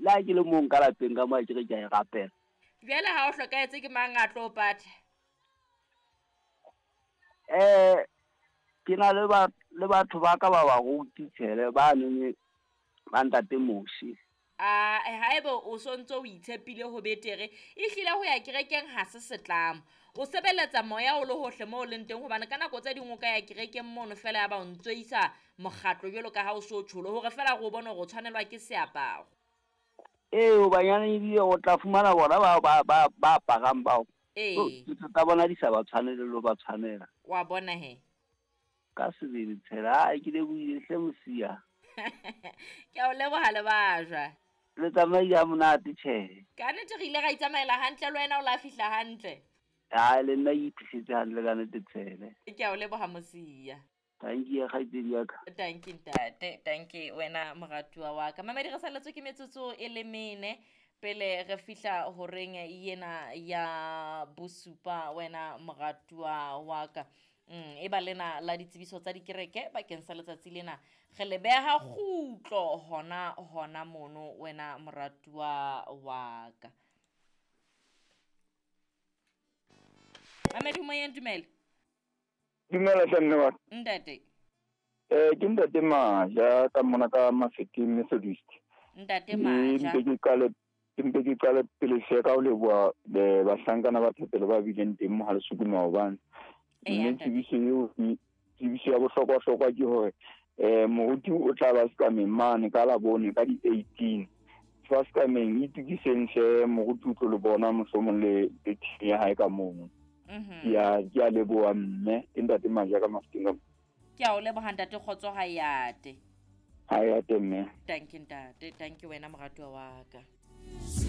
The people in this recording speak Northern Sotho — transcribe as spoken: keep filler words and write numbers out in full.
la ke le mong ka lapeng ka mo ke re ke a rapela Jwale ha o hlokaetse ke mang a tlo patha eh ke na le ba le batho ba ka ba ba go titshele ba nne ba ntate moshi a haebe o sontso o itshepile ho betere e hlile ho ya kerekeng ha se setlamo o sebeletsa moya o le hohle mo o leng teng hobane ka nako tse ding o ka ya kerekeng mono fela ya ba o ntsoisa mokgatlo jwalo ka ha o so tsholo hore fela go bona go tshwanelwa ke seaparo eh o banyane di o tla fumana bona ba ba ba ba pagang bao eh tsa bona di sa ba tshwanele lo ba tshwanela wa bona he ka se di tshela a ke le buile mosia ke a o leboha le bajwa le tsamaya monate tjhe ka nete re ile ga itsamaela hantle le wena o la fihla hantle ha le nna iphisitse hantle ka nete tshele ke a o leboha mosia thank you ga itse ya ka thank you ntate thank you wena moratua wa ka mamedi re saletswe ke metsotso e le mene pele re fihla horeng yena ya bosupa wena moratua wa ka Mm, e ba lena la ditsebiso tsa dikereke bakeng sa letsatsi lena ge le beha khutlo hona hona mono wena moratua wa ka Mamedi mo yen dumele Dumela sanne wa ntate eh ke ntate Maja ka mona ka Mafeking Methodist ntate Maja ke ke kale ke ke kale pele se ka o le bua be bahlankana ba thapelo ba bileng teng mo ha le sukuma hobane mme tsebiso eo tsebiso ya bohlokwa hlokwa ke hore eh moruti o tla ba ska memane ka la bone ka di eighteen fa ska meng itukisense moruti o tlo le bona mohlomong le le ya hae ka moo mhm ya ya le bua mme ntate Maja ka Mafeking ke a o leboha ntate khotso ha yate ha ya temme thank you ntate thank you wena moratua wa ka